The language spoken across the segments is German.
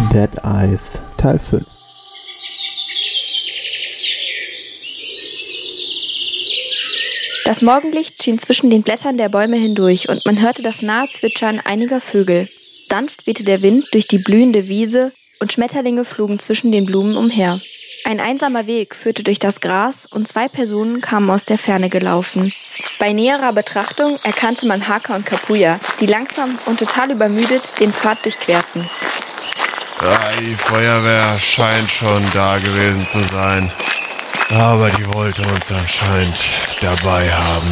Dead Eyes Teil 5. Das Morgenlicht schien zwischen den Blättern der Bäume hindurch und man hörte das nahe Zwitschern einiger Vögel. Sanft wehte der Wind durch die blühende Wiese und Schmetterlinge flogen zwischen den Blumen umher. Ein einsamer Weg führte durch das Gras und 2 Personen kamen aus der Ferne gelaufen. Bei näherer Betrachtung erkannte man Haka und Kapuya, die langsam und total übermüdet den Pfad durchquerten. Die Feuerwehr scheint schon da gewesen zu sein. Aber die wollte uns anscheinend dabei haben.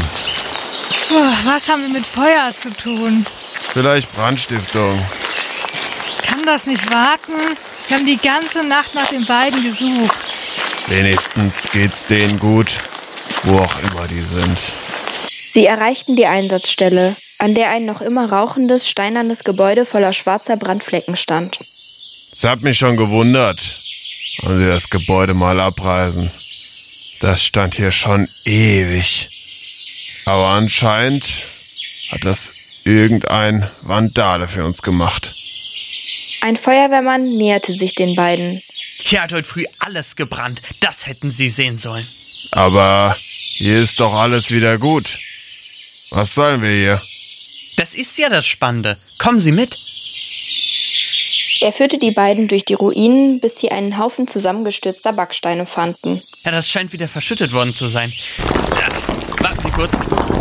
Was haben wir mit Feuer zu tun? Vielleicht Brandstiftung. Kann das nicht warten? Wir haben die ganze Nacht nach den beiden gesucht. Wenigstens geht's denen gut, wo auch immer die sind. Sie erreichten die Einsatzstelle, an der ein noch immer rauchendes, steinernes Gebäude voller schwarzer Brandflecken stand. Es hat mich schon gewundert, wenn sie das Gebäude mal abreißen. Das stand hier schon ewig. Aber anscheinend hat das irgendein Vandale für uns gemacht. Ein Feuerwehrmann näherte sich den beiden. Hier hat heute früh alles gebrannt. Das hätten Sie sehen sollen. Aber hier ist doch alles wieder gut. Was sollen wir hier? Das ist ja das Spannende. Kommen Sie mit. Er führte die beiden durch die Ruinen, bis sie einen Haufen zusammengestürzter Backsteine fanden. Ja, das scheint wieder verschüttet worden zu sein. Warten Sie kurz.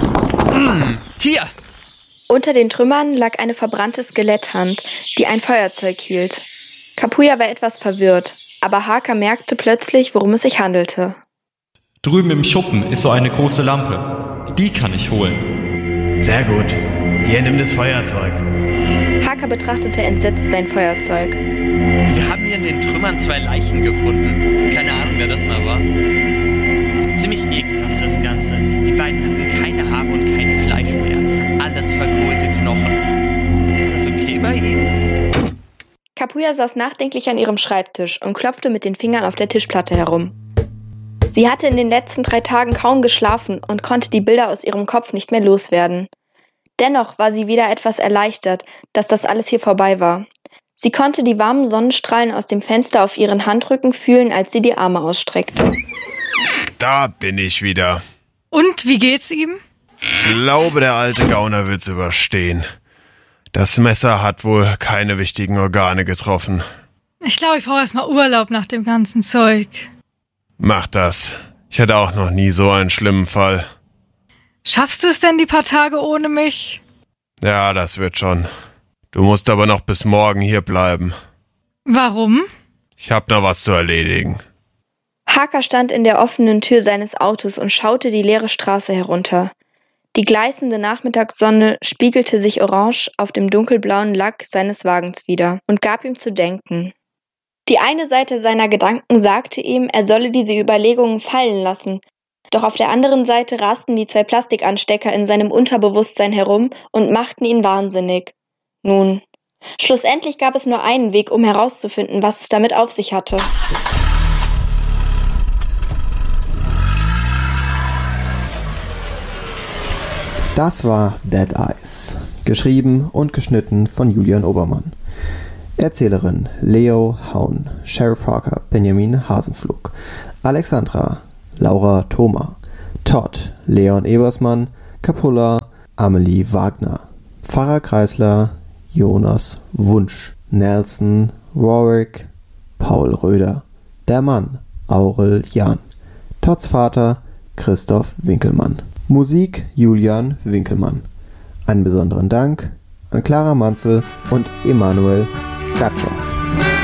Hier! Unter den Trümmern lag eine verbrannte Skeletthand, die ein Feuerzeug hielt. Kapuya war etwas verwirrt, aber Haka merkte plötzlich, worum es sich handelte. Drüben im Schuppen ist so eine große Lampe. Die kann ich holen. Sehr gut. Hier, nimm das Feuerzeug. Haka betrachtete entsetzt sein Feuerzeug. Wir haben hier in den Trümmern 2 Leichen gefunden. Keine Ahnung, wer das mal war. Ziemlich ekelhaft das Ganze. Die beiden hatten keine Haare und kein Fleisch mehr. Alles verkohlte Knochen. Ist das okay bei Ihnen? Kapuya saß nachdenklich an ihrem Schreibtisch und klopfte mit den Fingern auf der Tischplatte herum. Sie hatte in den letzten 3 Tagen kaum geschlafen und konnte die Bilder aus ihrem Kopf nicht mehr loswerden. Dennoch war sie wieder etwas erleichtert, dass das alles hier vorbei war. Sie konnte die warmen Sonnenstrahlen aus dem Fenster auf ihren Handrücken fühlen, als sie die Arme ausstreckte. Da bin ich wieder. Und, wie geht's ihm? Ich glaube, der alte Gauner wird's überstehen. Das Messer hat wohl keine wichtigen Organe getroffen. Ich glaube, ich brauche erstmal Urlaub nach dem ganzen Zeug. Mach das. Ich hatte auch noch nie so einen schlimmen Fall. Schaffst du es denn die paar Tage ohne mich? Ja, das wird schon. Du musst aber noch bis morgen hier bleiben. Warum? Ich hab noch was zu erledigen. Haka stand in der offenen Tür seines Autos und schaute die leere Straße herunter. Die gleißende Nachmittagssonne spiegelte sich orange auf dem dunkelblauen Lack seines Wagens wider und gab ihm zu denken. Die eine Seite seiner Gedanken sagte ihm, er solle diese Überlegungen fallen lassen, doch auf der anderen Seite rasten die 2 Plastikanstecker in seinem Unterbewusstsein herum und machten ihn wahnsinnig. Nun, schlussendlich gab es nur einen Weg, um herauszufinden, was es damit auf sich hatte. Das war Dead Eyes, geschrieben und geschnitten von Julian Obermann. Erzählerin Leo Haun, Sheriff Harker Benjamin Hasenflug, Alexandra Laura Thoma, Todd Leon Ebersmann, Capulla Amelie Wagner, Pfarrer Kreisler Jonas Wunsch, Nelson Warwick Paul Röder, der Mann Aurel Jahn, Todds Vater Christoph Winkelmann. Musik Julian Winkelmann. Einen besonderen Dank an Clara Manzel und Emanuel Skatschow.